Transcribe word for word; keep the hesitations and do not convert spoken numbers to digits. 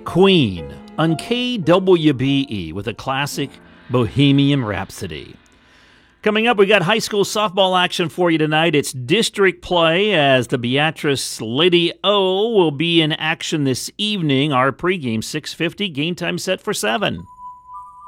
Queen on K W B E with a classic Bohemian Rhapsody. Coming up, we got high school softball action for you tonight. It's district play as the Beatrice Lady O will be in action this evening. Our pregame six fifty, game time set for seven.